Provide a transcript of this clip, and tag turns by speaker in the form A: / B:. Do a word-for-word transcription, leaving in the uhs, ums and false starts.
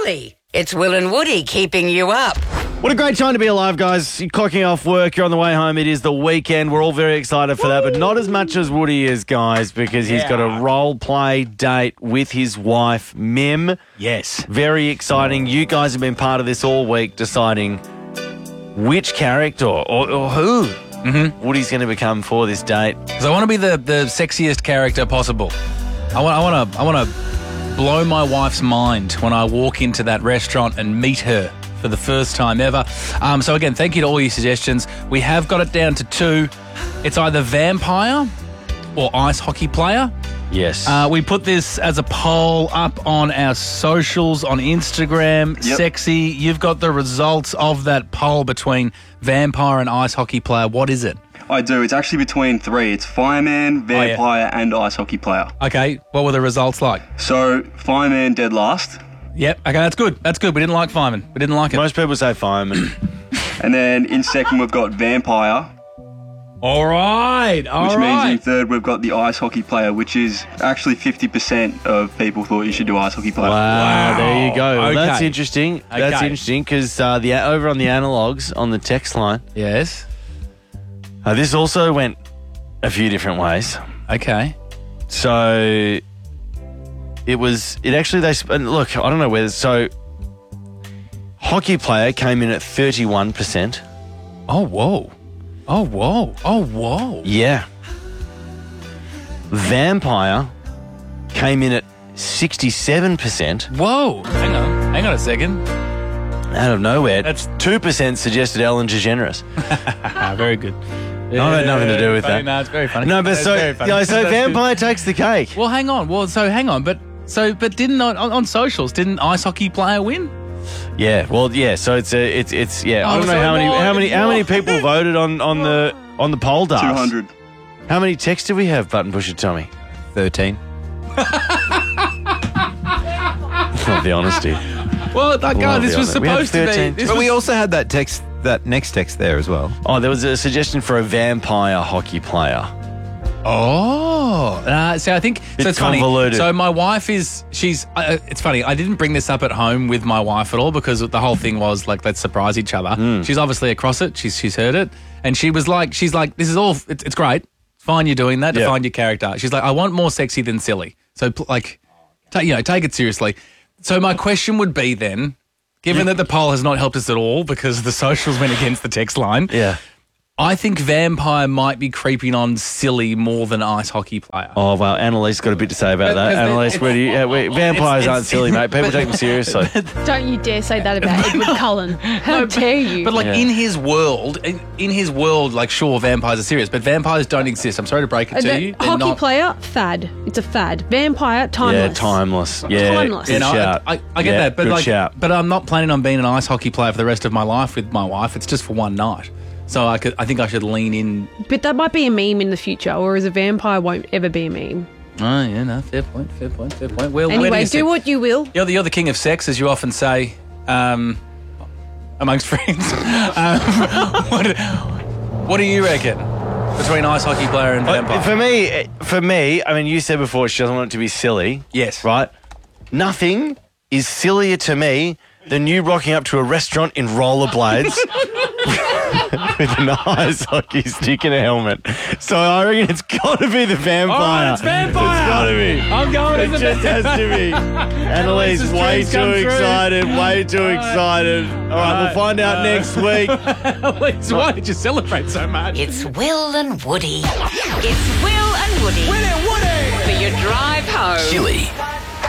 A: Chili. It's Will and Woody keeping you up.
B: What a great time to be alive, guys. You're clocking off work, you're on the way home. It is the weekend. We're all very excited for that, but not as much as Woody is, guys, because he's
C: Yeah.
B: got a role play date with his wife, Mim.
C: Yes.
B: Very exciting. You guys have been part of this all week, deciding which character or, or who
C: Mm-hmm.
B: Woody's going to become for this date.
C: Because I want to be the, the sexiest character possible. I want I want to I want to blow my wife's mind when I walk into that restaurant and meet her for the first time ever. Um, so again, thank you to all your suggestions. We have got it down to two. It's either vampire or ice hockey player.
B: Yes.
C: Uh, we put this as a poll up on our socials, on Instagram.
D: Yep.
C: Sexy, you've got the results of that poll between vampire and ice hockey player. What is it?
D: I do. It's actually between three. It's fireman,
C: yeah.
D: vampire, and ice hockey player.
C: Okay, what were the results like?
D: So fireman dead last,
C: Yep, okay, that's good. That's good. We didn't like fireman. We didn't like it.
B: Most people say fireman.
D: and then in second we've got vampire,
C: All right, all
D: which
C: right.
D: means in third we've got the ice hockey player, which is actually fifty percent of people thought you should do ice hockey player.
B: Wow, there you go. Well,
C: Okay.
B: That's interesting. That's
C: Okay.
B: interesting because uh, the over on the analogs on the text line,
C: Yes.
B: uh, this also went a few different ways.
C: Okay.
B: So it was, it actually, they, sp- and look, I don't know whether, so hockey player came in at thirty-one percent.
C: Oh, whoa. Oh, whoa. Oh, whoa.
B: Yeah. Vampire came in at sixty-seven percent.
C: Whoa. Hang on. Hang on a second.
B: Out of nowhere.
C: That's-
B: two percent suggested Ellen DeGeneres.
C: Ah, very good.
B: No, it had nothing to do with
C: funny.
B: that.
C: No, it's very funny.
B: No, but
C: It's
B: so,
C: very funny.
B: you know, so
C: That's good.
B: Vampire takes the cake.
C: Well, hang on. Well, so hang on. But so, but didn't on, on socials didn't ice hockey player win?
B: Yeah, well, yeah. So it's a, it's, it's, yeah. I
C: Oh,
B: don't know
C: so
B: how many,
C: more,
B: how many, how many
C: more.
B: people voted on, on the, on the poll, Darts?
D: Two hundred.
B: How many texts do we have, Button Pusher Tommy?
E: thirteen.
B: Not the honesty.
C: Well, that guy,
B: Love
C: this
B: the
C: was
B: honour. We had
C: supposed to be.
B: thirteen.
C: This
E: But we
C: was-
E: also had that text, that next text there as well.
B: Oh, there was a suggestion for a vampire hockey player.
C: Oh, uh, so I think
B: Bit
C: so. It's funny.
B: convoluted.
C: So my wife is she's. Uh, it's funny. I didn't bring this up at home with my wife at all because the whole thing was like let's surprise each other.
B: Hmm.
C: She's obviously across it. She's she's heard it, and she was like, she's like, this is all. It's, it's great. It's fine. You're doing that.
B: Yeah.
C: Define your character. She's like, I want more sexy than silly. So pl- like, ta- you know, take it seriously. So my question would be then, given that the poll has not helped us at all because the socials went against the text line.
B: Yeah.
C: I think vampire might be creeping on silly more than ice hockey player.
B: Oh, well, Annalise got a bit to say about that.
C: Because they-
B: Annalise, where do you, uh, wait, vampires
C: it's-
B: aren't silly, mate. People take them seriously.
F: Don't you dare say that about Edward Cullen. How dare you?
C: But like
B: Yeah.
C: in his world, in, in his world, like sure, vampires are serious, but vampires don't exist. I'm sorry to break it
F: Uh,
C: to
F: the
C: you. They're
F: hockey
C: not-
F: player, fad. It's a fad. Vampire,
B: Yeah,
F: timeless.
B: timeless. Yeah,
F: Timeless.
B: good
C: You know,
B: shout.
C: I, I get
B: Yeah,
C: that, but
B: good
C: like,
B: shout.
C: but I'm not planning on being an ice hockey player for the rest of my life with my wife. It's just for one night, so I could, I think I should lean in.
F: But that might be a meme in the future, whereas a vampire won't ever be a meme.
C: Oh yeah, no, fair point, fair point, fair point. Well, where
F: Anyway,
C: you
F: do
C: sit?
F: what you will.
C: You're the, you're the king of sex, as you often say, um, amongst friends. um, what, do, what do you reckon between ice hockey player and
B: But
C: vampire?
B: for me, for me, I mean, you said before she doesn't want it to be silly.
C: Yes.
B: Right? Nothing is sillier to me than you rocking up to a restaurant in rollerblades with an ice hockey stick and a helmet. So I reckon it's got to be the vampire.
C: Oh, it's vampire.
B: It's got to be.
C: I'm going
B: It
C: as a
B: just has to be. Annalise,
C: Annalise's
B: way
C: dreams
B: too
C: come true.
B: excited, way too
C: All right.
B: excited. All right, we'll find out next week.
C: Annalise, why did you celebrate so much?
A: It's Will and Woody. It's Will and Woody. Will and Woody! For your drive home.
G: Chili.